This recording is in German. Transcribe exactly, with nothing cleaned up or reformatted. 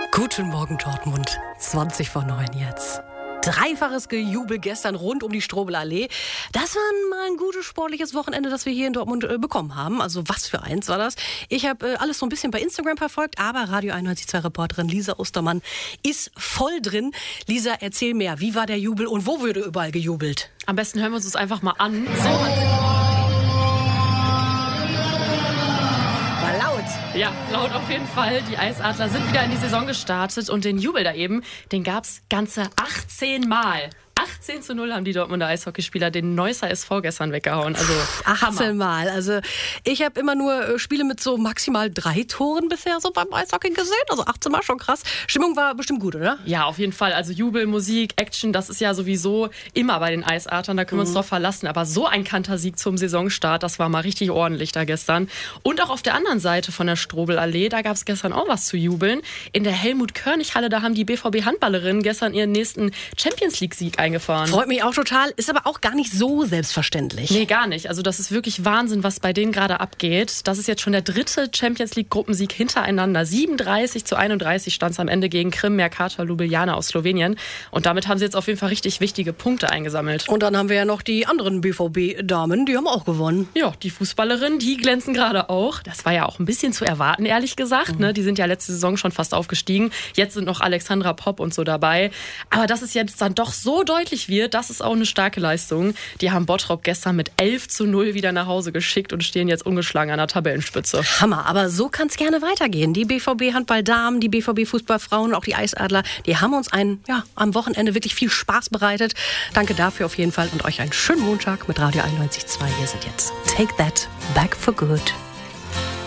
Guten Morgen, Dortmund. zwanzig vor neun jetzt. Dreifaches Gejubel gestern rund um die Strobel-Allee. Das war mal ein gutes sportliches Wochenende, das wir hier in Dortmund äh, bekommen haben. Also was für eins war das. Ich habe äh, alles so ein bisschen bei Instagram verfolgt, aber Radio einundneunzig Komma zwei Reporterin Lisa Ostermann ist voll drin. Lisa, erzähl mehr. Wie war der Jubel und wo wurde überall gejubelt? Am besten hören wir uns das einfach mal an. So. Ja, laut auf jeden Fall. Die Eisadler sind wieder in die Saison gestartet und den Jubel da eben, den gab's ganze achtzehn Mal. achtzehn zu null haben die Dortmunder Eishockeyspieler den Neusser S V gestern weggehauen. Also achtzehn Mal. Also ich habe immer nur Spiele mit so maximal drei Toren bisher so beim Eishockey gesehen. Also achtzehn Mal, schon krass. Stimmung war bestimmt gut, oder? Ja, auf jeden Fall. Also Jubel, Musik, Action, das ist ja sowieso immer bei den Eisadlern. Da können wir uns mhm. drauf verlassen. Aber so ein Kantersieg zum Saisonstart, das war mal richtig ordentlich da gestern. Und auch auf der anderen Seite von der Strobel-Allee, da gab es gestern auch was zu jubeln. In der Helmut-Körnig-Halle, da haben die B V B-Handballerinnen gestern ihren nächsten Champions-League-Sieg eingefahren. Freut mich auch total, ist aber auch gar nicht so selbstverständlich. Nee, gar nicht. Also das ist wirklich Wahnsinn, was bei denen gerade abgeht. Das ist jetzt schon der dritte Champions-League-Gruppensieg hintereinander. siebenunddreißig zu einunddreißig stand es am Ende gegen Krim Mercator Ljubljana aus Slowenien. Und damit haben sie jetzt auf jeden Fall richtig wichtige Punkte eingesammelt. Und dann haben wir ja noch die anderen B V B-Damen, die haben auch gewonnen. Ja, die Fußballerinnen, die glänzen gerade auch. Das war ja auch ein bisschen zu erwarten, ehrlich gesagt. Mhm. Ne? Die sind ja letzte Saison schon fast aufgestiegen. Jetzt sind noch Alexandra Popp und so dabei. Aber dass es jetzt dann doch so deutlich wird, das ist auch eine starke Leistung. Die haben Bottrop gestern mit elf zu null wieder nach Hause geschickt und stehen jetzt ungeschlagen an der Tabellenspitze. Hammer, aber so kann es gerne weitergehen. Die B V B-Handball-Damen, die B V B-Fußballfrauen, auch die Eisadler, die haben uns ein, ja, am Wochenende wirklich viel Spaß bereitet. Danke dafür auf jeden Fall und euch einen schönen Montag mit Radio einundneunzig Komma zwei. Hier sind jetzt Take That Back for Good.